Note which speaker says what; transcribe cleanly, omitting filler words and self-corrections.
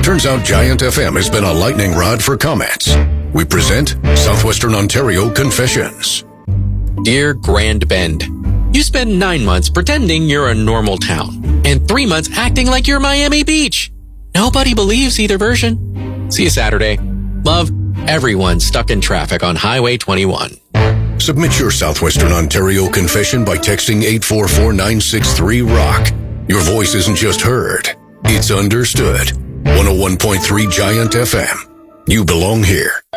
Speaker 1: Turns out Giant FM has been a lightning rod for comments. We present Southwestern Ontario Confessions.
Speaker 2: Dear Grand Bend, you spend 9 months pretending you're a normal town and 3 months acting like you're Miami Beach. Nobody believes either version. See you Saturday. Love, everyone stuck in traffic on Highway 21.
Speaker 1: Submit your Southwestern Ontario confession by texting 844-963-ROCK. Your voice isn't just heard, it's understood. 101.3 Giant FM. You belong here.